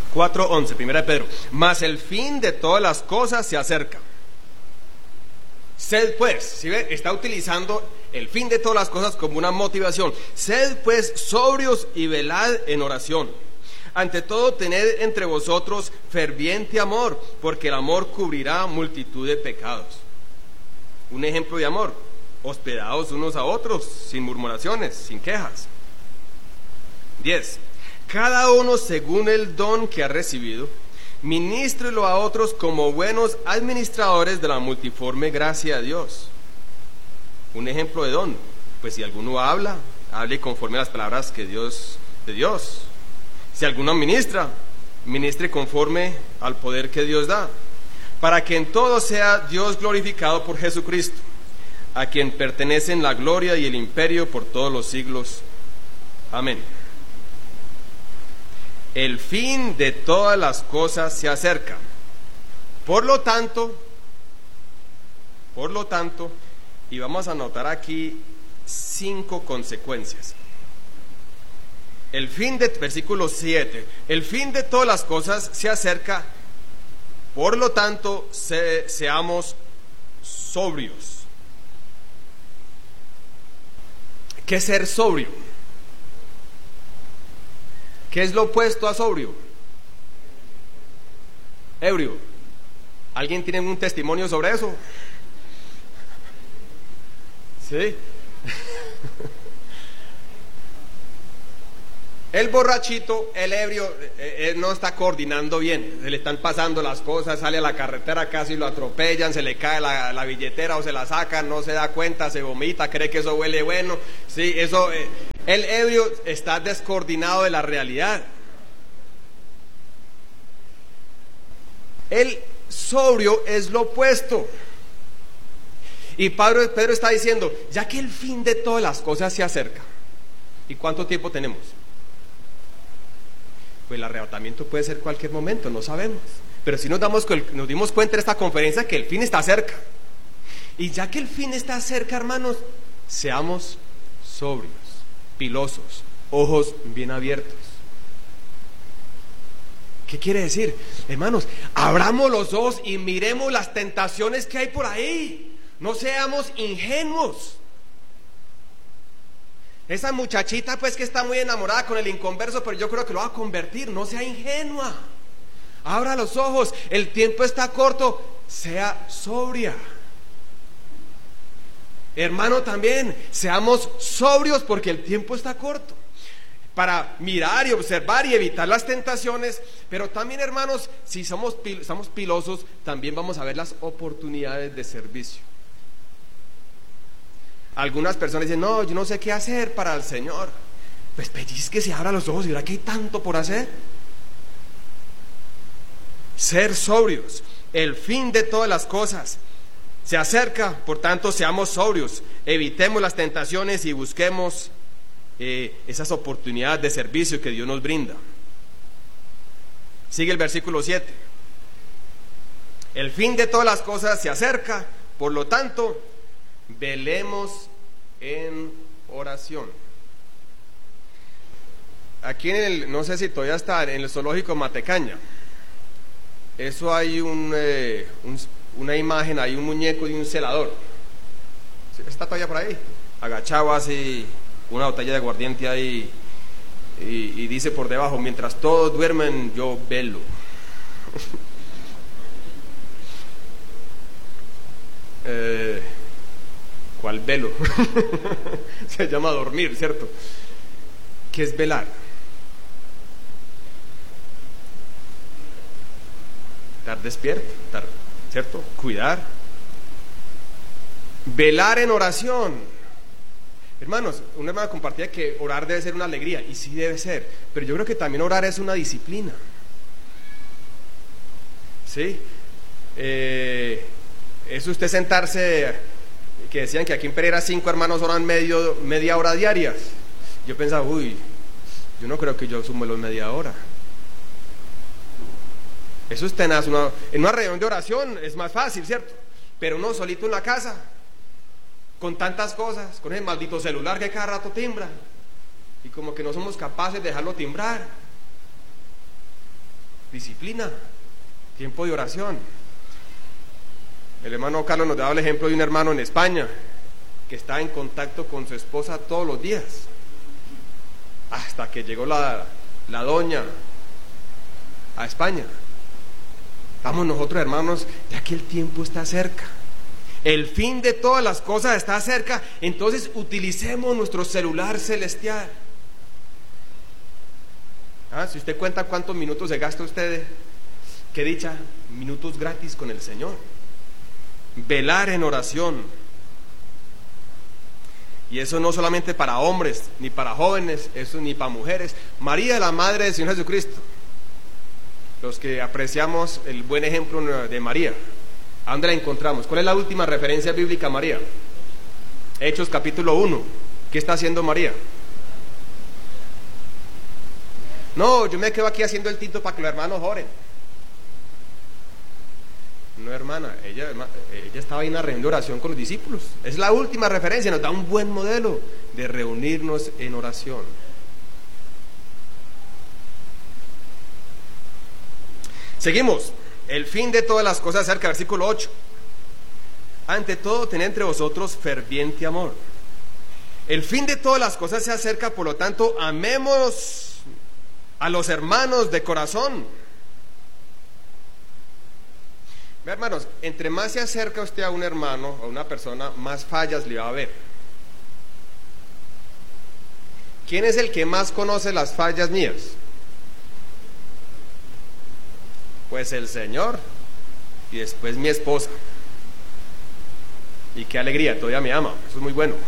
4:11, primera de Pedro. Mas el fin de todas las cosas se acerca. Sed pues, ¿sí ve? Está utilizando el fin de todas las cosas como una motivación. Sed pues sobrios y velad en oración. Ante todo, tened entre vosotros ferviente amor, porque el amor cubrirá multitud de pecados. Un ejemplo de amor: hospedados unos a otros, sin murmuraciones, sin quejas. 10. Cada uno según el don que ha recibido, ministrelo a otros como buenos administradores de la multiforme gracia de Dios. Un ejemplo de don: pues si alguno habla, hable conforme a las palabras de Dios. Si alguno ministra, ministre conforme al poder que Dios da, para que en todo sea Dios glorificado por Jesucristo, a quien pertenecen la gloria y el imperio por todos los siglos. Amén. El fin de todas las cosas se acerca. Por lo tanto, y vamos a anotar aquí 5 consecuencias. Versículo 7, el fin de todas las cosas se acerca, por lo tanto, seamos sobrios. ¿Qué es ser sobrio? ¿Qué es lo opuesto a sobrio? Ebrio. ¿Alguien tiene un testimonio sobre eso? ¿Sí? El borrachito, el ebrio, no está coordinando bien. Se le están pasando las cosas, sale a la carretera, casi lo atropellan, se le cae la billetera o se la sacan, no se da cuenta, se vomita, cree que eso huele bueno. Sí, eso, el ebrio está descoordinado de la realidad. El sobrio es lo opuesto. Y Pedro está diciendo, ya que el fin de todas las cosas se acerca. ¿Y cuánto tiempo tenemos? Pues el arrebatamiento puede ser cualquier momento, no sabemos. Pero sí nos dimos cuenta en esta conferencia que el fin está cerca. Y ya que el fin está cerca, hermanos, seamos sobrios, pilosos, ojos bien abiertos. ¿Qué quiere decir? Hermanos, abramos los ojos y miremos las tentaciones que hay por ahí. No seamos ingenuos. Esa muchachita pues que está muy enamorada con el inconverso, pero yo creo que lo va a convertir. No sea ingenua. Abra los ojos, el tiempo está corto. Sea sobria. Hermano, también seamos sobrios porque el tiempo está corto, para mirar y observar y evitar las tentaciones. Pero también, hermanos, si somos pilosos, también vamos a ver las oportunidades de servicio. Algunas personas dicen, no, yo no sé qué hacer para el Señor. Pues pellizque, se abra los ojos y verá que hay tanto por hacer. Ser sobrios, el fin de todas las cosas se acerca, por tanto seamos sobrios, evitemos las tentaciones y busquemos esas oportunidades de servicio que Dios nos brinda. Sigue el versículo 7. El fin de todas las cosas se acerca, por lo tanto, velemos en oración. Aquí no sé si todavía está en el zoológico Matecaña. Eso hay una imagen, hay un muñeco de un celador. Está todavía por ahí, agachado así, una botella de aguardiente ahí, y dice por debajo, mientras todos duermen, yo velo. ¿Cuál velo? Se llama dormir, ¿cierto? ¿Qué es velar? Estar despierto, ¿cierto? Cuidar. Velar en oración. Hermanos, una hermana compartía que orar debe ser una alegría, y sí debe ser, pero yo creo que también orar es una disciplina. ¿Sí? Es usted sentarse, que decían que aquí en Pereira 5 hermanos oran media hora diarias. Yo pensaba, yo no creo que yo sume los media hora. Eso es tenaz. En una reunión de oración es más fácil, ¿cierto? Pero uno solito en la casa, con tantas cosas, con ese maldito celular que cada rato timbra, y como que no somos capaces de dejarlo timbrar. disciplina, tiempo de oración. El hermano Carlos nos daba el ejemplo de un hermano en España que está en contacto con su esposa todos los días, hasta que llegó la doña a España. Vamos nosotros, hermanos, ya que el tiempo está cerca, el fin de todas las cosas está cerca, entonces utilicemos nuestro celular celestial. Si usted cuenta cuántos minutos se gasta usted, qué dicha, minutos gratis con el Señor. Velar en oración. Y eso no solamente para hombres, ni para jóvenes, eso ni para mujeres. María, la madre del Señor Jesucristo. Los que apreciamos el buen ejemplo de María, ¿a dónde la encontramos? ¿Cuál es la última referencia bíblica a María? Hechos capítulo 1. ¿Qué está haciendo María? No, yo me quedo aquí haciendo el tinto para que los hermanos oren. No, hermana, ella estaba en una reunión de oración con los discípulos. Es la última referencia, nos da un buen modelo de reunirnos en oración. Seguimos. El fin de todas las cosas cerca, versículo 8. Ante todo, tened entre vosotros ferviente amor. El fin de todas las cosas se acerca, por lo tanto, amemos a los hermanos de corazón. Hermanos, entre más se acerca usted a un hermano o a una persona, más fallas le va a ver. ¿Quién es el que más conoce las fallas mías? Pues el Señor, y después mi esposa. Y qué alegría, todavía me ama, eso es muy bueno.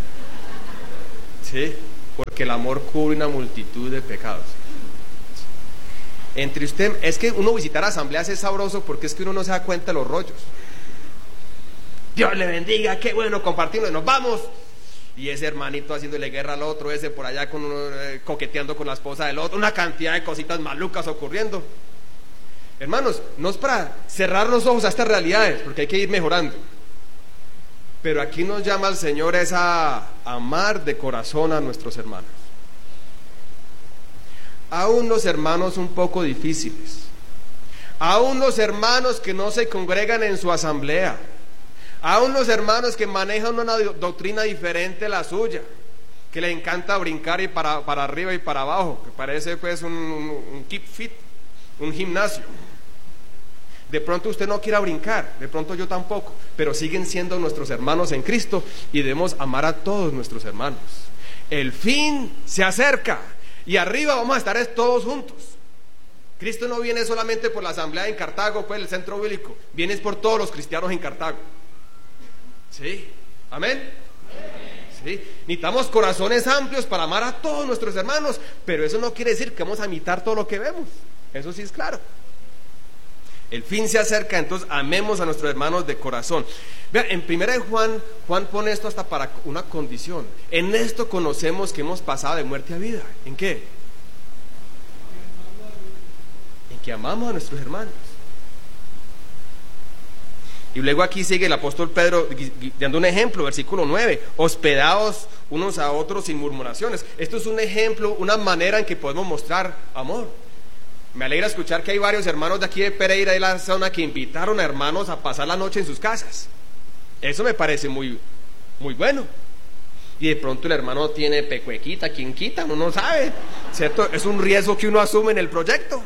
Sí, porque el amor cubre una multitud de pecados. Entre usted, es que uno visitar asambleas es sabroso porque es que uno no se da cuenta de los rollos. Dios le bendiga, qué bueno compartirlo, nos vamos. Y ese hermanito haciéndole guerra al otro, ese por allá con uno, coqueteando con la esposa del otro, una cantidad de cositas malucas ocurriendo. Hermanos, no es para cerrar los ojos a estas realidades, porque hay que ir mejorando. Pero aquí nos llama el Señor es a amar de corazón a nuestros hermanos. Aún los hermanos un poco difíciles, aún los hermanos que no se congregan en su asamblea, aún los hermanos que manejan una doctrina diferente a la suya, que le encanta brincar y para arriba y para abajo, que parece pues un keep fit, un gimnasio. De pronto usted no quiera brincar, de pronto yo tampoco, pero siguen siendo nuestros hermanos en Cristo y debemos amar a todos nuestros hermanos. El fin se acerca. Y arriba vamos a estar todos juntos. Cristo no viene solamente por la asamblea en Cartago, pues el centro bíblico, viene por todos los cristianos en Cartago. ¿Sí? ¿Amén? ¿Sí? Necesitamos corazones amplios para amar a todos nuestros hermanos, pero eso no quiere decir que vamos a imitar todo lo que vemos. Eso sí es claro. El fin se acerca, entonces amemos a nuestros hermanos de corazón. Vean, en 1 Juan pone esto hasta para una condición. En esto conocemos que hemos pasado de muerte a vida. ¿En qué? En que amamos a nuestros hermanos. Y luego aquí sigue el apóstol Pedro dando un ejemplo, versículo 9. Hospedaos unos a otros sin murmuraciones. Esto es un ejemplo, una manera en que podemos mostrar amor. Me alegra escuchar que hay varios hermanos de aquí de Pereira y la zona que invitaron a hermanos a pasar la noche en sus casas. Eso me parece muy, muy bueno. Y de pronto el hermano tiene pecuequita, ¿quién quita? Uno no sabe, ¿cierto? Es un riesgo que uno asume en el proyecto.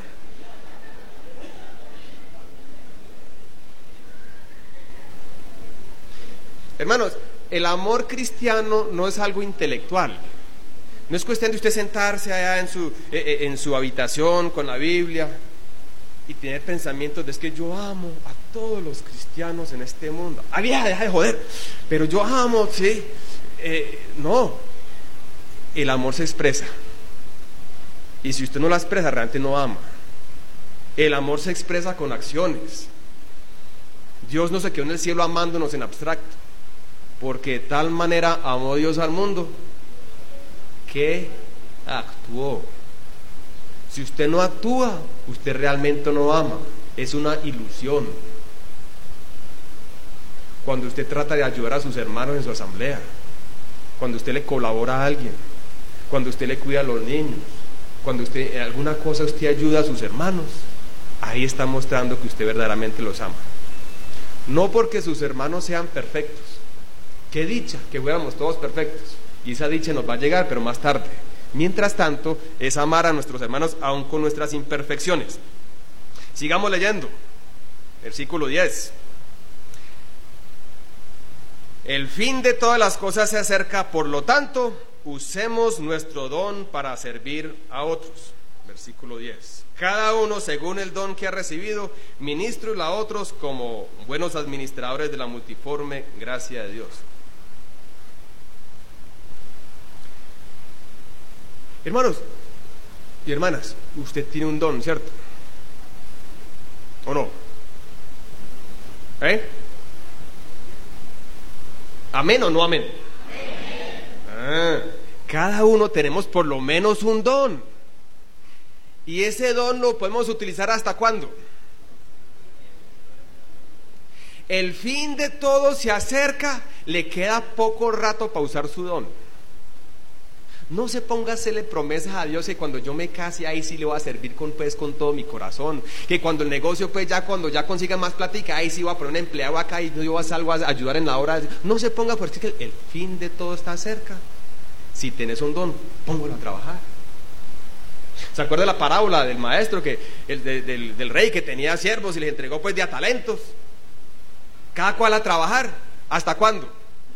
Hermanos, el amor cristiano no es algo intelectual. No es cuestión de usted sentarse allá en su habitación con la Biblia y tener pensamientos de es que yo amo a todos los cristianos en este mundo. Vieja, deja de joder. Pero yo amo, sí. No. El amor se expresa. Y si usted no la expresa, realmente no ama. El amor se expresa con acciones. Dios no se quedó en el cielo amándonos en abstracto, porque de tal manera amó Dios al mundo que actuó. Si usted no actúa, usted realmente no ama. Es una ilusión. Cuando usted trata de ayudar a sus hermanos en su asamblea, cuando usted le colabora a alguien, cuando usted le cuida a los niños, cuando usted en alguna cosa usted ayuda a sus hermanos, ahí está mostrando que usted verdaderamente los ama. No porque sus hermanos sean perfectos. Qué dicha que fuéramos todos perfectos, y esa dicha nos va a llegar, pero más tarde. Mientras tanto, es amar a nuestros hermanos aun con nuestras imperfecciones. Sigamos leyendo, versículo 10. El fin de todas las cosas se acerca, por lo tanto, usemos nuestro don para servir a otros. Versículo 10. Cada uno según el don que ha recibido, ministro a otros como buenos administradores de la multiforme gracia de Dios. Hermanos y hermanas, usted tiene un don, ¿cierto? ¿O no? ¿Amén o no amén? Cada uno tenemos por lo menos un don. Y ese don lo podemos utilizar ¿hasta cuándo? El fin de todo se acerca, le queda poco rato para usar su don. No se ponga a hacerle promesas a Dios que cuando yo me case ahí sí le voy a servir con todo mi corazón, que cuando el negocio cuando ya consiga más plática ahí sí voy a poner un empleado acá y yo salgo a ayudar en la obra. No se ponga, porque es que el fin de todo está cerca. Si tienes un don, póngalo a trabajar. ¿Se acuerda de la parábola del maestro del rey que tenía siervos y les entregó pues de a talentos? Cada cual a trabajar. ¿Hasta cuándo?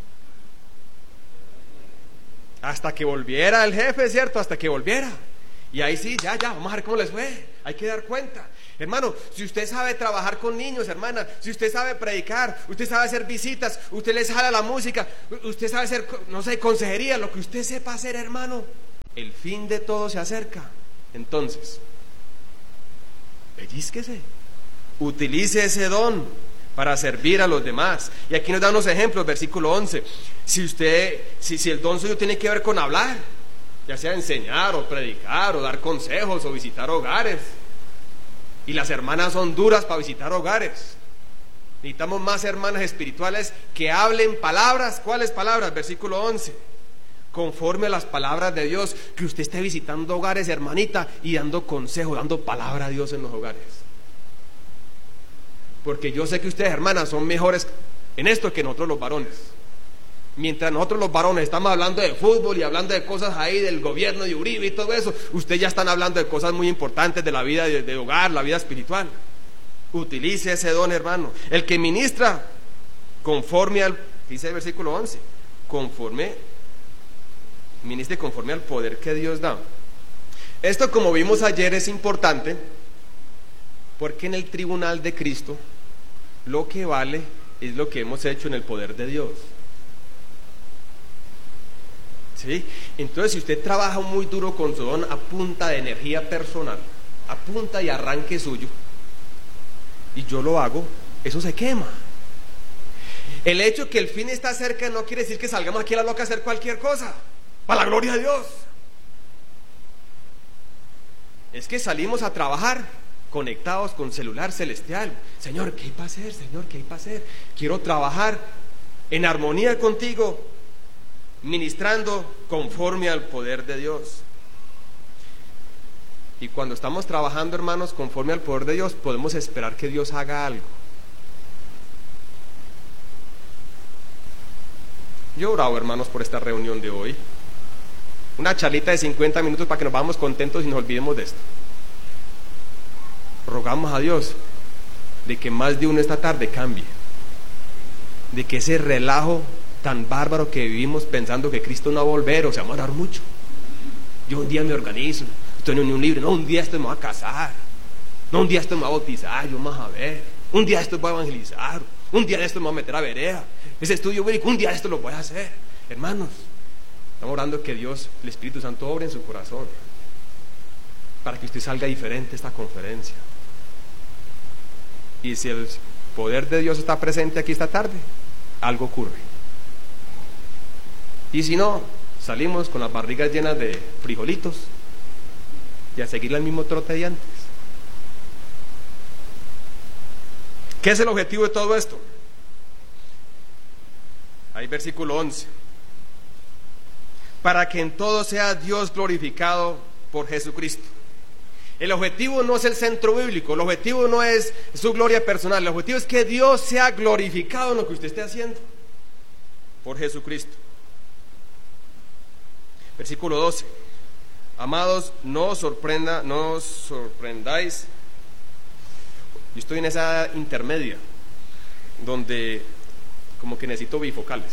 Hasta que volviera el jefe, ¿cierto? Hasta que volviera. Y ahí sí, ya, vamos a ver cómo les fue. Hay que dar cuenta. Hermano, si usted sabe trabajar con niños, hermana, si usted sabe predicar, usted sabe hacer visitas, usted les jala la música, usted sabe hacer, no sé, consejería, lo que usted sepa hacer, hermano, el fin de todo se acerca. Entonces, pellízquese, utilice ese don para servir a los demás. Y aquí nos da unos ejemplos, versículo 11. Si el don suyo tiene que ver con hablar, ya sea enseñar o predicar o dar consejos o visitar hogares, y las hermanas son duras para visitar hogares, necesitamos más hermanas espirituales que hablen palabras. ¿Cuáles palabras? Versículo 11. Conforme a las palabras de Dios, que usted esté visitando hogares, hermanita, y dando consejo, dando palabra a Dios en los hogares. Porque yo sé que ustedes, hermanas, son mejores en esto que nosotros los varones. Mientras nosotros los varones estamos hablando de fútbol y hablando de cosas ahí del gobierno de Uribe y todo eso, ustedes ya están hablando de cosas muy importantes de la vida de hogar, la vida espiritual. Utilice ese don, hermano. El que ministra conforme al, dice el versículo 11, ministre conforme al poder que Dios da. Esto, como vimos ayer, es importante porque en el tribunal de Cristo lo que vale es lo que hemos hecho en el poder de Dios. ¿Sí? Entonces, si usted trabaja muy duro con su don a punta de energía personal, a punta y arranque suyo, y yo lo hago, eso se quema. El hecho que el fin está cerca no quiere decir que salgamos aquí a la loca a hacer cualquier cosa, para la gloria de Dios. Es que salimos a trabajar conectados con celular celestial. Señor, ¿qué hay para hacer? Señor, ¿qué hay para hacer? Quiero trabajar en armonía contigo, ministrando conforme al poder de Dios. Y cuando estamos trabajando, hermanos, conforme al poder de Dios, podemos esperar que Dios haga algo. Yo oraba, hermanos, por esta reunión de hoy. Una charlita de 50 minutos para que nos vamos contentos y nos olvidemos de esto. Rogamos a Dios de que más de uno esta tarde cambie, de que ese relajo tan bárbaro que vivimos pensando que Cristo no va a volver o se va a morar mucho. Yo un día me organizo, estoy en unión libre, no, un día esto me va a casar, no, un día esto me va a bautizar, yo más a ver, un día esto voy a evangelizar, un día esto me voy a meter a vereda, ese estudio bíblico, un día esto lo voy a hacer. Hermanos, estamos orando que Dios, el Espíritu Santo, obre en su corazón para que usted salga diferente de esta conferencia. Y si el poder de Dios está presente aquí esta tarde, algo ocurre. Y si no, salimos con las barrigas llenas de frijolitos y a seguir el mismo trote de antes. ¿Qué es el objetivo de todo esto? Ahí versículo 11. Para que en todo sea Dios glorificado por Jesucristo, El objetivo no es el centro bíblico, el objetivo no es su gloria personal, el objetivo es que Dios sea glorificado en lo que usted esté haciendo por Jesucristo. Versículo 12. Amados, no os sorprendáis. Yo estoy en esa intermedia donde como que necesito bifocales.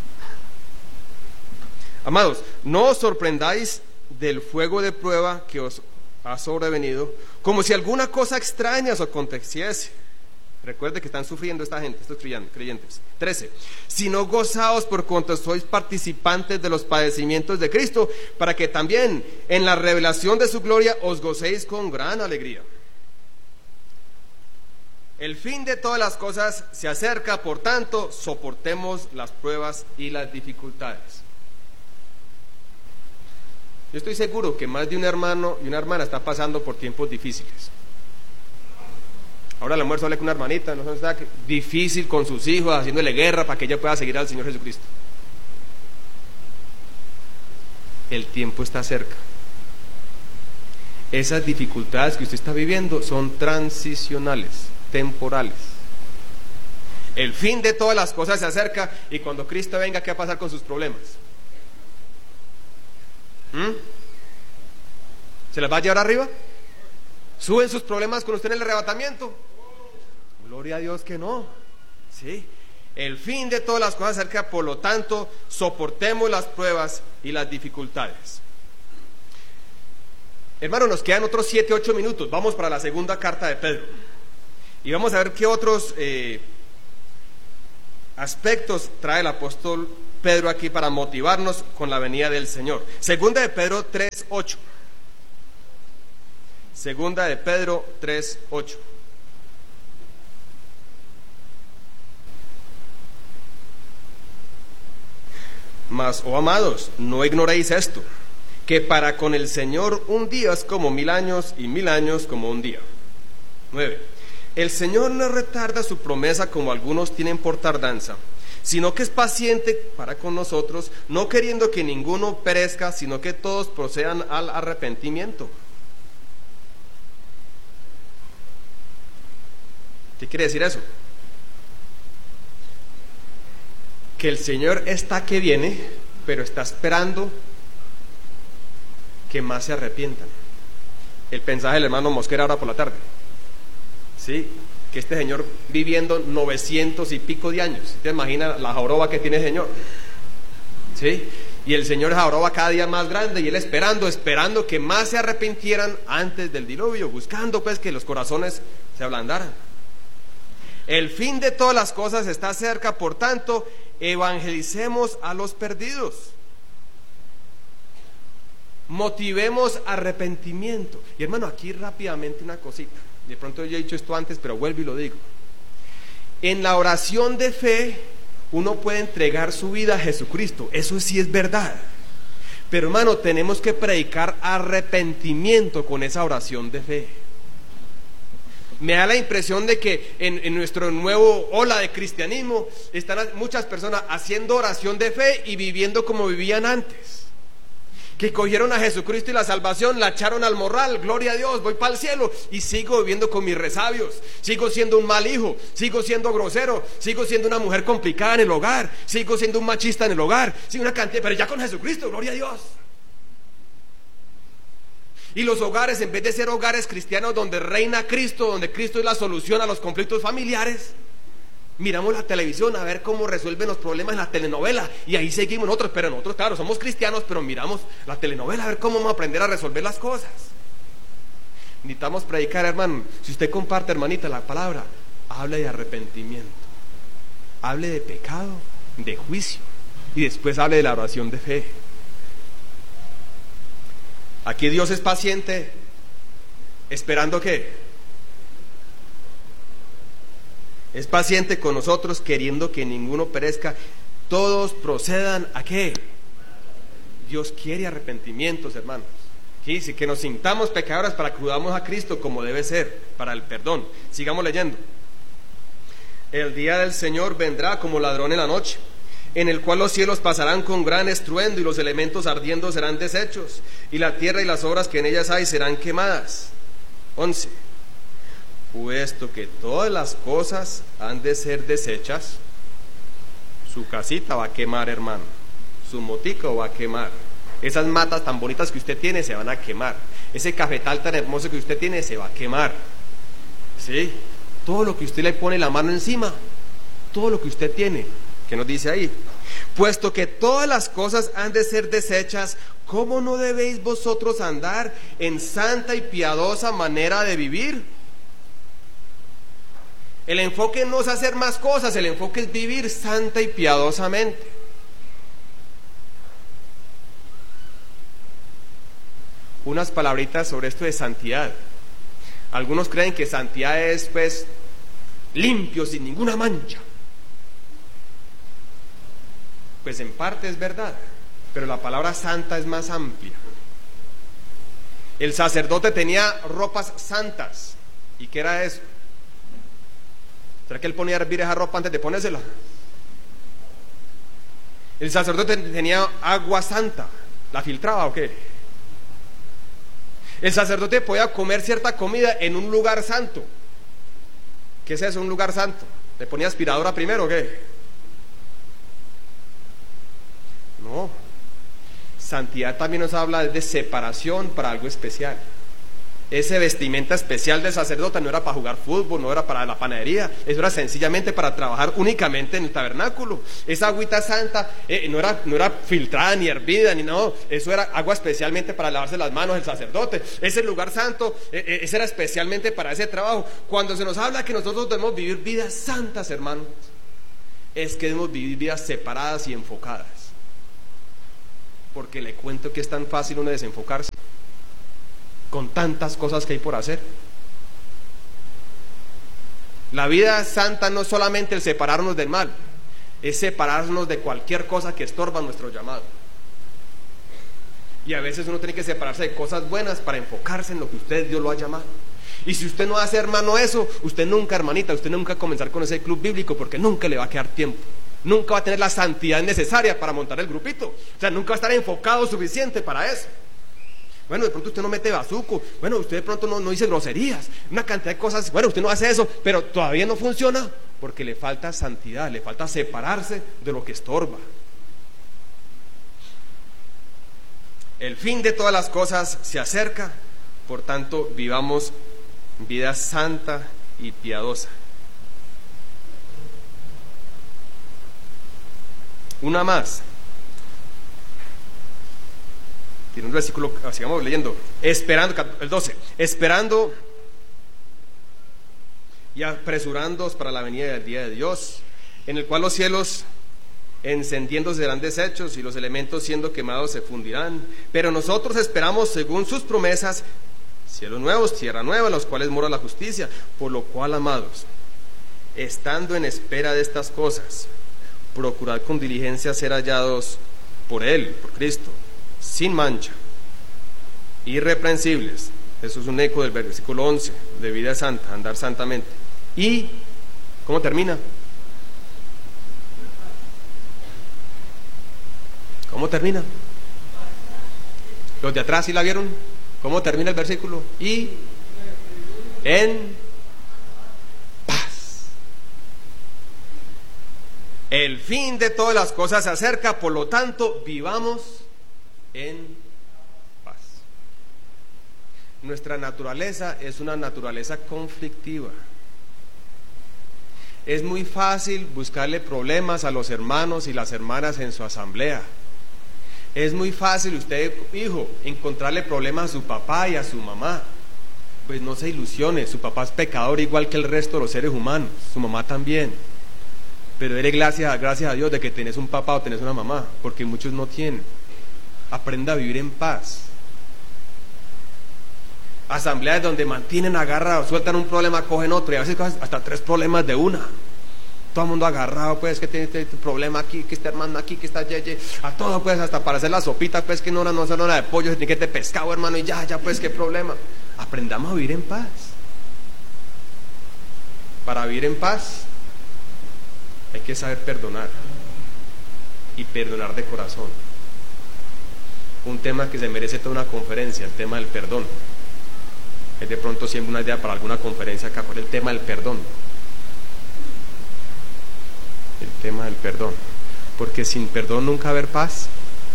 Amados, no os sorprendáis del fuego de prueba que os ha sobrevenido, como si alguna cosa extraña os aconteciese. Recuerde que están sufriendo esta gente, estos creyentes. 13. Sino gozaos por cuanto sois participantes de los padecimientos de Cristo, para que también en la revelación de su gloria os gocéis con gran alegría. El fin de todas las cosas se acerca, por tanto, soportemos las pruebas y las dificultades. Yo estoy seguro que más de un hermano y una hermana está pasando por tiempos difíciles. Ahora al almuerzo hablé con una hermanita, no sé, está difícil con sus hijos, haciéndole guerra para que ella pueda seguir al Señor Jesucristo. El tiempo está cerca. Esas dificultades que usted está viviendo son transicionales, temporales. El fin de todas las cosas se acerca, y cuando Cristo venga, ¿qué va a pasar con sus problemas? ¿Se las va a llevar arriba? ¿Suben sus problemas con usted en el arrebatamiento? Gloria a Dios que no. ¿Sí? El fin de todas las cosas se acerca, por lo tanto, soportemos las pruebas y las dificultades. Hermano, nos quedan otros 7-8 minutos. Vamos para la segunda carta de Pedro. Y vamos a ver qué otros aspectos trae el apóstol Pedro aquí para motivarnos con la venida del Señor. Segunda de Pedro 3:8. Segunda de Pedro 3:8. Mas, oh amados, no ignoréis esto, que para con el Señor un día es como 1000 años, y 1000 años como un día. 9. El Señor no retarda su promesa, como algunos tienen por tardanza, sino que es paciente para con nosotros, no queriendo que ninguno perezca, sino que todos procedan al arrepentimiento. ¿Qué quiere decir eso? Que el Señor está que viene, pero está esperando que más se arrepientan. El mensaje del hermano Mosquera ahora por la tarde. ¿Sí? Que este señor viviendo 900 y pico de años. ¿Te imaginas la joroba que tiene el Señor? ¿Sí? Y el Señor es joroba cada día más grande, y él esperando que más se arrepintieran antes del diluvio, buscando pues que los corazones se ablandaran. El fin de todas las cosas está cerca, por tanto, evangelicemos a los perdidos. Motivemos arrepentimiento. Y hermano, aquí rápidamente una cosita. De pronto yo he dicho esto antes, pero vuelvo y lo digo. En la oración de fe, uno puede entregar su vida a Jesucristo. Eso sí es verdad. Pero hermano, tenemos que predicar arrepentimiento con esa oración de fe. Me da la impresión de que en nuestro nuevo ola de cristianismo están muchas personas haciendo oración de fe y viviendo como vivían antes. Que cogieron a Jesucristo y la salvación, la echaron al morral, gloria a Dios, voy para el cielo, y sigo viviendo con mis resabios, sigo siendo un mal hijo, sigo siendo grosero, sigo siendo una mujer complicada en el hogar, sigo siendo un machista en el hogar, sigo una cantidad, pero ya con Jesucristo, gloria a Dios. Y los hogares, en vez de ser hogares cristianos donde reina Cristo, donde Cristo es la solución a los conflictos familiares, miramos la televisión a ver cómo resuelven los problemas en la telenovela, y ahí seguimos nosotros. Pero nosotros, claro, somos cristianos, pero miramos la telenovela a ver cómo vamos a aprender a resolver las cosas. Necesitamos predicar, hermano. Si usted comparte, hermanita, la palabra, hable de arrepentimiento, hable de pecado, de juicio, y después hable de la oración de fe. Aquí Dios es paciente, esperando que es paciente con nosotros, queriendo que ninguno perezca, todos procedan a ¿qué? Dios quiere arrepentimientos, hermanos. Sí, que nos sintamos pecadores para que acudamos a Cristo como debe ser, para el perdón. Sigamos leyendo. El día del Señor vendrá como ladrón en la noche, en el cual los cielos pasarán con gran estruendo, y los elementos ardiendo serán deshechos, y la tierra y las obras que en ellas hay serán quemadas. 11. Puesto que todas las cosas han de ser deshechas, su casita va a quemar, hermano, su motico va a quemar, esas matas tan bonitas que usted tiene se van a quemar, ese cafetal tan hermoso que usted tiene se va a quemar, ¿sí? Todo lo que usted le pone la mano encima, todo lo que usted tiene. ¿Qué nos dice ahí? Puesto que todas las cosas han de ser deshechas, ¿cómo no debéis vosotros andar en santa y piadosa manera de vivir? El enfoque no es hacer más cosas, el enfoque es vivir santa y piadosamente. Unas palabritas sobre esto de santidad. Algunos creen que santidad es pues limpio, sin ninguna mancha. Pues en parte es verdad, pero la palabra santa es más amplia. El sacerdote tenía ropas santas. ¿Y qué era eso? ¿Será que él ponía a hervir esa ropa antes de ponérsela? El sacerdote tenía agua santa. ¿La filtraba o qué? El sacerdote podía comer cierta comida en un lugar santo. ¿Qué es eso, un lugar santo? ¿Le ponía aspiradora primero o qué? No. Santidad también nos habla de separación para algo especial. Ese vestimenta especial del sacerdote no era para jugar fútbol, no era para la panadería, eso era sencillamente para trabajar únicamente en el tabernáculo. Esa agüita santa no era filtrada ni hervida, ni no, eso era agua especialmente para lavarse las manos del sacerdote. Ese lugar santo, ese era especialmente para ese trabajo. Cuando se nos habla que nosotros debemos vivir vidas santas, hermanos, es que debemos vivir vidas separadas y enfocadas. Porque le cuento que es tan fácil uno desenfocarse con tantas cosas que hay por hacer. La vida santa no es solamente el separarnos del mal, es separarnos de cualquier cosa que estorba nuestro llamado. Y a veces uno tiene que separarse de cosas buenas para enfocarse en lo que Dios lo ha llamado. Y si usted no hace, hermano, eso, usted nunca, hermanita, usted nunca va a comenzar con ese club bíblico, porque nunca le va a quedar tiempo. Nunca va a tener la santidad necesaria para montar el grupito. O sea, nunca va a estar enfocado suficiente para eso. Bueno, de pronto usted no mete bazuco, bueno, usted de pronto no dice groserías, una cantidad de cosas, bueno, usted no hace eso, pero todavía no funciona porque le falta santidad, le falta separarse de lo que estorba. El fin de todas las cosas se acerca, por tanto, vivamos vida santa y piadosa. Una más. Tiene un versículo, sigamos leyendo. Esperando, el 12. Esperando y apresurándoos para la venida del día de Dios, en el cual los cielos encendiendo serán deshechos y los elementos siendo quemados se fundirán. Pero nosotros esperamos, según sus promesas, cielos nuevos, tierra nueva, en los cuales mora la justicia. Por lo cual, amados, estando en espera de estas cosas, procurad con diligencia ser hallados por Él, por Cristo, sin mancha, irreprensibles. Eso es un eco del versículo 11, de vida santa, andar santamente. Y, ¿cómo termina? ¿Cómo termina? Los de atrás, ¿sí la vieron? ¿Cómo termina el versículo? Y en paz. El fin de todas las cosas se acerca, por lo tanto, vivamos en paz. Nuestra naturaleza es una naturaleza conflictiva. Es muy fácil buscarle problemas a los hermanos y las hermanas en su asamblea. Es muy fácil usted, hijo, encontrarle problemas a su papá y a su mamá. Pues no se ilusione, su papá es pecador igual que el resto de los seres humanos, su mamá también. Pero dele gracias a Dios de que tenés un papá o tenés una mamá, porque muchos no tienen. Aprenda a vivir en paz. Asambleas donde mantienen agarrados, sueltan un problema, cogen otro, y a veces hasta 3 problemas de una. Todo el mundo agarrado, pues, que tiene este problema aquí, que este hermano aquí, que está yeye, a todo, pues, hasta para hacer la sopita, pues, que no es hora de pollo, se tiene que de pescado, hermano, y ya, pues, qué problema. Aprendamos a vivir en paz. Para vivir en paz hay que saber perdonar, y perdonar de corazón. Un tema que se merece toda una conferencia, el tema del perdón. Es de pronto siempre una idea para alguna conferencia acá, por el tema del perdón. El tema del perdón. Porque sin perdón nunca va a haber paz.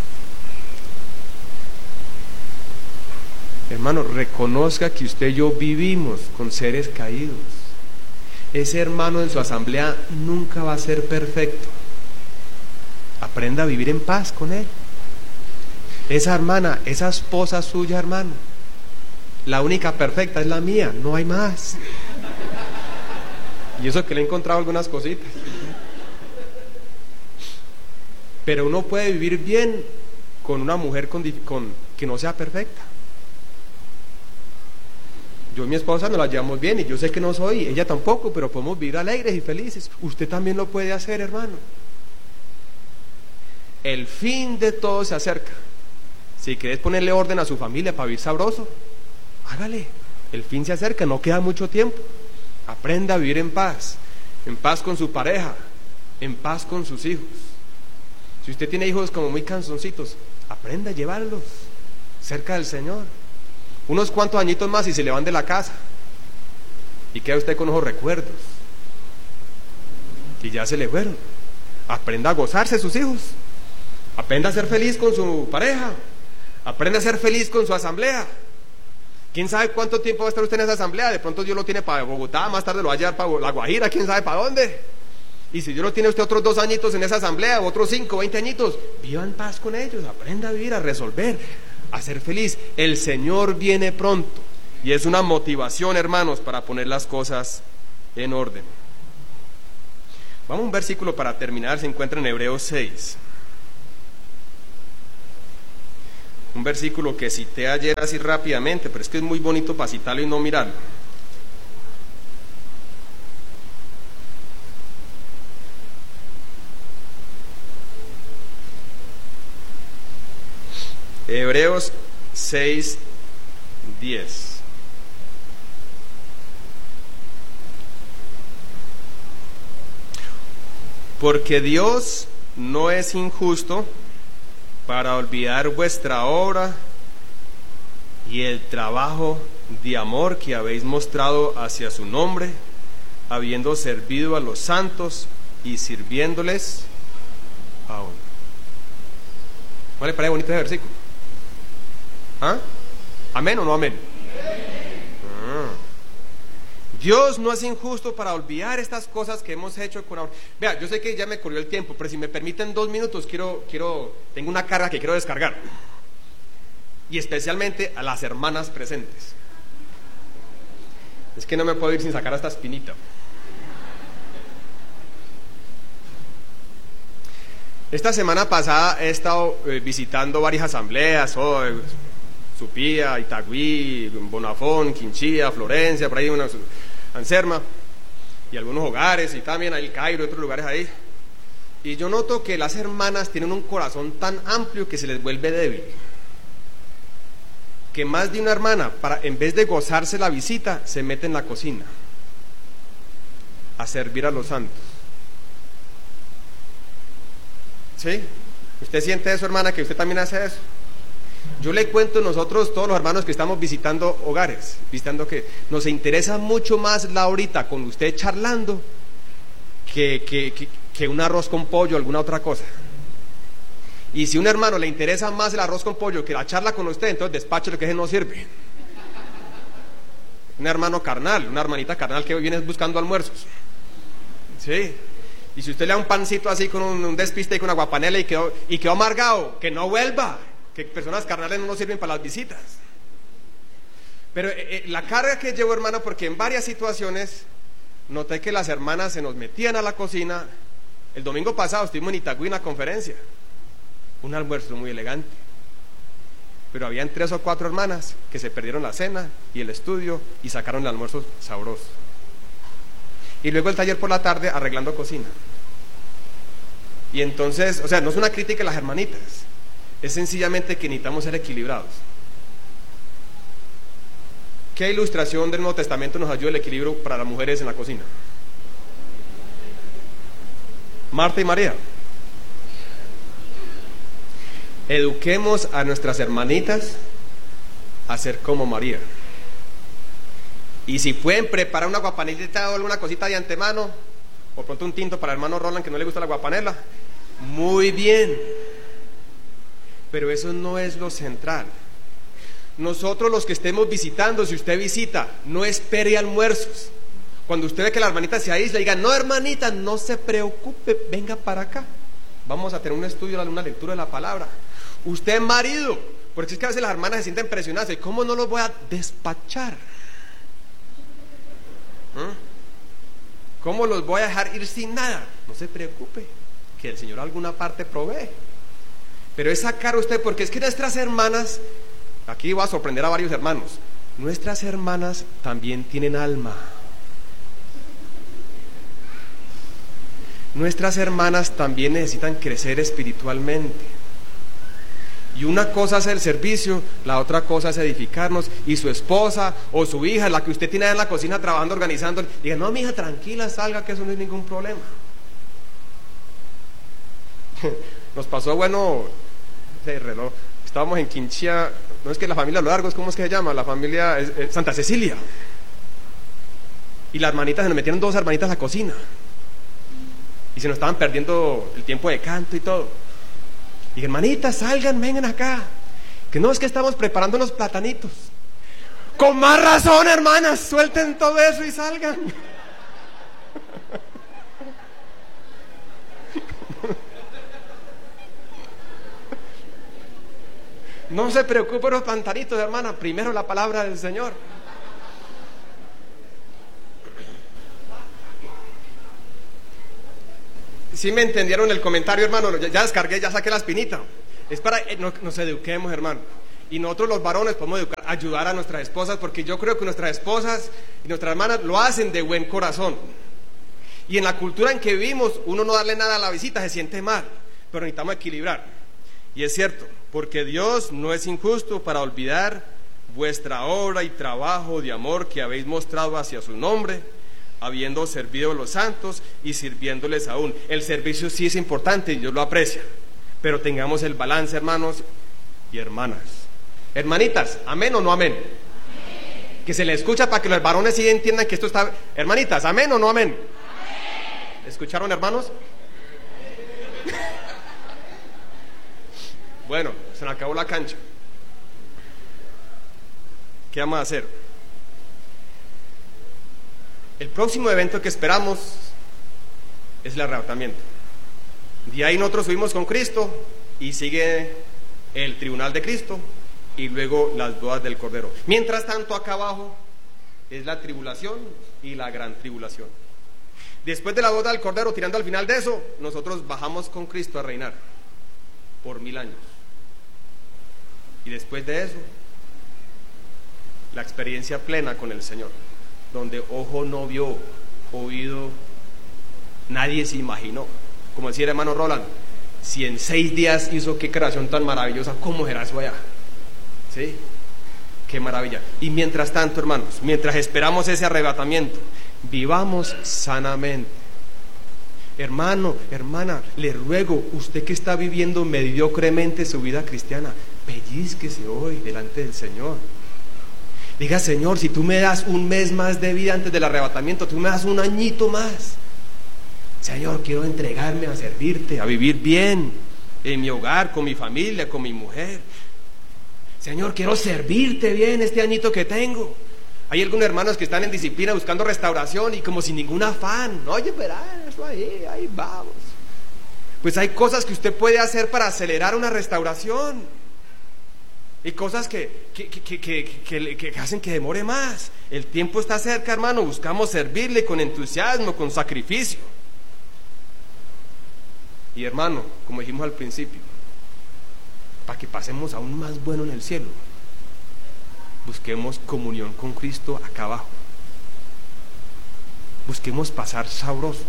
Hermano, reconozca que usted y yo vivimos con seres caídos. Ese hermano en su asamblea nunca va a ser perfecto. Aprenda a vivir en paz con él. Esa hermana, esa esposa suya, hermano, la única perfecta es la mía, no hay más. Y eso que le he encontrado algunas cositas. Pero uno puede vivir bien con una mujer que no sea perfecta. Yo y mi esposa nos la llevamos bien y yo sé que no soy, ella tampoco, pero podemos vivir alegres y felices. Usted también lo puede hacer, hermano. El fin de todo se acerca. Si querés ponerle orden a su familia para vivir sabroso, hágale. El fin se acerca, no queda mucho tiempo. Aprenda a vivir en paz con su pareja, en paz con sus hijos. Si usted tiene hijos como muy cansoncitos, aprenda a llevarlos cerca del Señor. Unos cuantos añitos más y se le van de la casa y queda usted con esos recuerdos y ya se le fueron. Aprenda a gozarse sus hijos, aprenda a ser feliz con su pareja, aprenda a ser feliz con su asamblea. ¿Quién sabe cuánto tiempo va a estar usted en esa asamblea? De pronto Dios lo tiene para Bogotá, más tarde lo va a llevar para La Guajira, quién sabe para dónde. Y si Dios lo tiene usted otros 2 añitos en esa asamblea, otros 5, 20 añitos, viva en paz con ellos, aprenda a vivir, a resolver, a ser feliz. El Señor viene pronto y es una motivación, hermanos, para poner las cosas en orden. Vamos a un versículo para terminar, se encuentra en Hebreos 6. Un versículo que cité ayer así rápidamente, pero es que es muy bonito para citarlo y no mirarlo. Hebreos 6:10. Porque Dios no es injusto para olvidar vuestra obra y el trabajo de amor que habéis mostrado hacia su nombre, habiendo servido a los santos y sirviéndoles aún. ¿No le parece bonito ese versículo? ¿Ah? ¿Amén o no amén? Dios no es injusto para olvidar estas cosas que hemos hecho con amor. Vea, yo sé que ya me corrió el tiempo, pero si me permiten 2 minutos, tengo una carga que quiero descargar. Y especialmente a las hermanas presentes. Es que no me puedo ir sin sacar esta espinita. Esta semana pasada he estado visitando varias asambleas, Supía, Itagüí, Bonafón, Quinchía, Florencia, por ahí una Anserma, y algunos hogares, y también hay el Cairo y otros lugares ahí. Y yo noto que las hermanas tienen un corazón tan amplio que se les vuelve débil. Que más de una hermana, en vez de gozarse la visita, se mete en la cocina a servir a los santos. ¿Sí? ¿Usted siente eso, hermana, que usted también hace eso? Yo le cuento, nosotros, todos los hermanos que estamos visitando hogares, visitando que nos interesa mucho más la horita con usted charlando que un arroz con pollo o alguna otra cosa. Y si a un hermano le interesa más el arroz con pollo que la charla con usted, entonces despacho lo que ese no sirve. Un hermano carnal, una hermanita carnal que viene buscando almuerzos. ¿Sí? Y si usted le da un pancito así con un despiste y con agua panela y quedó amargado, que no vuelva. Que personas carnales no nos sirven para las visitas. Pero la carga que llevo, hermano, porque en varias situaciones noté que las hermanas se nos metían a la cocina. El domingo pasado estuvimos en Itagüí en una conferencia, un almuerzo muy elegante, pero habían 3 o 4 hermanas que se perdieron la cena y el estudio y sacaron el almuerzo sabroso. Y luego el taller por la tarde arreglando cocina. Y entonces, o sea, no es una crítica a las hermanitas, es sencillamente que necesitamos ser equilibrados. ¿Qué ilustración del Nuevo Testamento nos ayuda el equilibrio para las mujeres en la cocina? Marta y María. Eduquemos a nuestras hermanitas a ser como María. Y si pueden preparar una guapanelita o alguna cosita de antemano, o pronto un tinto para el hermano Roland que no le gusta la guapanela, muy bien. Pero eso no es lo central. Nosotros los que estemos visitando, si usted visita, no espere almuerzos. Cuando usted ve que la hermanita se aísla, diga, no hermanita, no se preocupe, venga para acá. Vamos a tener un estudio, una lectura de la palabra. Usted marido, porque es que a veces las hermanas se sienten presionadas, ¿cómo no los voy a despachar? ¿Cómo los voy a dejar ir sin nada? No se preocupe, que el Señor alguna parte provee. Pero es sacar a usted, porque es que nuestras hermanas, aquí voy a sorprender a varios hermanos, nuestras hermanas también tienen alma. Nuestras hermanas también necesitan crecer espiritualmente. Y una cosa es el servicio, la otra cosa es edificarnos. Y su esposa o su hija, la que usted tiene ahí en la cocina trabajando, organizando, diga, no, mi hija, tranquila, salga, que eso no es ningún problema. Nos pasó, bueno, ese reloj, estábamos en Quinchía, no es que la familia Lo Largos, ¿cómo es que se llama? La familia Santa Cecilia. Y las hermanitas, se nos metieron 2 hermanitas a la cocina. Y se nos estaban perdiendo el tiempo de canto y todo. Y hermanitas, salgan, vengan acá. Que no, es que estamos preparando unos platanitos. Con más razón, hermanas, suelten todo eso y salgan. No se preocupen por los platanitos, hermana. Primero la palabra del Señor. ¿Sí me entendieron el comentario, hermano? Ya descargué, ya saqué la espinita. Es para que nos eduquemos, hermano. Y nosotros los varones podemos ayudar a nuestras esposas, porque yo creo que nuestras esposas y nuestras hermanas lo hacen de buen corazón. Y en la cultura en que vivimos, uno no darle nada a la visita se siente mal, pero necesitamos equilibrar. Y es cierto, porque Dios no es injusto para olvidar vuestra obra y trabajo de amor que habéis mostrado hacia su nombre, habiendo servido a los santos y sirviéndoles aún. El servicio sí es importante y Dios lo aprecia, pero tengamos el balance, hermanos y hermanas. Hermanitas, ¿amén o no amén? Amén. Que se le escucha para que los varones sí entiendan que esto está... Hermanitas, ¿amén o no amén? Amén. ¿Escucharon, hermanos? Bueno, se me acabó la cancha. ¿Qué vamos a hacer? El próximo evento que esperamos es el arrebatamiento. De ahí nosotros subimos con Cristo y sigue el tribunal de Cristo y luego las bodas del Cordero. Mientras tanto, acá abajo es la tribulación y la gran tribulación. Después de la boda del Cordero, tirando al final de eso, nosotros bajamos con Cristo a reinar por 1000 años. Y después de eso, la experiencia plena con el Señor, donde ojo no vio, oído nadie se imaginó. Como decía el hermano Roland, si en 6 días hizo qué creación tan maravillosa, ¿cómo será eso allá? ¿Sí? Qué maravilla. Y mientras tanto, hermanos, mientras esperamos ese arrebatamiento, vivamos sanamente. Hermano, hermana, le ruego, usted que está viviendo mediocremente su vida cristiana, pellizquese hoy delante del Señor. Diga, Señor, si tú me das 1 mes más de vida antes del arrebatamiento, tú me das 1 añito más. Señor, quiero entregarme a servirte, a vivir bien en mi hogar, con mi familia, con mi mujer. Señor, quiero servirte bien este añito que tengo. Hay algunos hermanos que están en disciplina buscando restauración y como sin ningún afán. Oye, verá, eso ahí vamos. Pues hay cosas que usted puede hacer para acelerar una restauración. Y cosas que hacen que demore más. El tiempo está cerca, hermano. Buscamos servirle con entusiasmo, con sacrificio. Y hermano, como dijimos al principio, para que pasemos aún más bueno en el cielo, busquemos comunión con Cristo acá abajo. Busquemos pasar sabroso.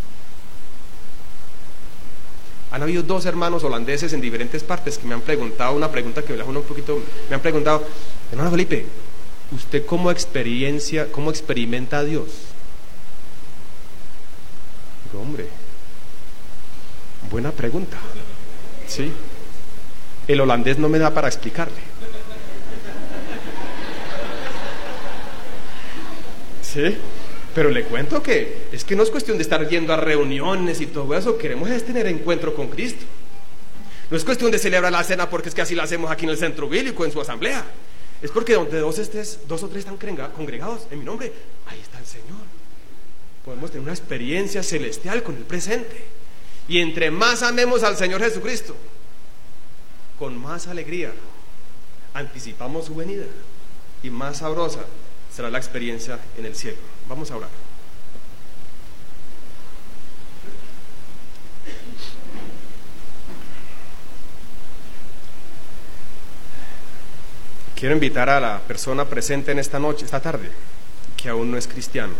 Han habido 2 hermanos holandeses en diferentes partes que me han preguntado una pregunta que me la un poquito. Me han preguntado, hermano Felipe, ¿usted cómo experimenta a Dios? Digo, hombre, buena pregunta. Sí. El holandés no me da para explicarle. Sí, pero le cuento que es que no es cuestión de estar yendo a reuniones y todo eso, queremos es tener encuentro con Cristo. No es cuestión de celebrar la cena porque es que así la hacemos aquí en el centro bíblico, en su asamblea. Es porque donde dos o tres están congregados en mi nombre, ahí está el Señor. Podemos tener una experiencia celestial con el presente. Y entre más amemos al Señor Jesucristo, con más alegría anticipamos su venida y más sabrosa será la experiencia en el cielo. Vamos a orar. Quiero invitar a la persona presente en esta tarde, que aún no es cristiano.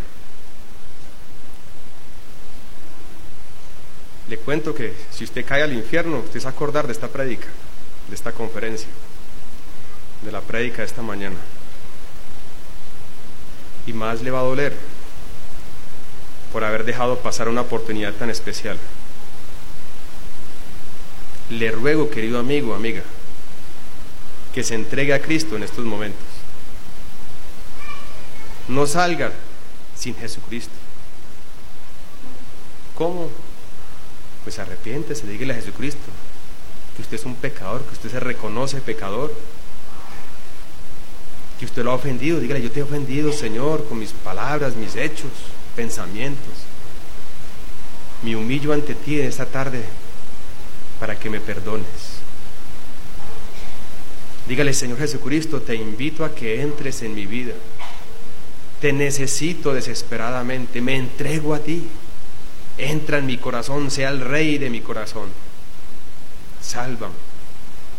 Le cuento que si usted cae al infierno, usted se va a acordar de esta prédica, de esta conferencia, de la prédica de esta mañana. Y más le va a doler por haber dejado pasar una oportunidad tan especial. Le ruego, querido amigo, amiga, que se entregue a Cristo en estos momentos. No salga sin Jesucristo. ¿Cómo? Pues arrepiéntese, dígale a Jesucristo que usted es un pecador, que usted se reconoce pecador, que usted lo ha ofendido. Dígale: yo te he ofendido, Señor, con mis palabras, mis hechos, pensamientos. Me humillo ante ti en esta tarde para que me perdones. Dígale: Señor Jesucristo, te invito a que entres en mi vida. Te necesito desesperadamente, me entrego a ti. Entra en mi corazón, sea el rey de mi corazón. Sálvame.